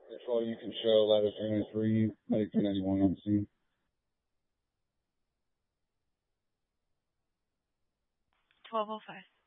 Control, you can show ladder 393, medic 291 on scene. 1205.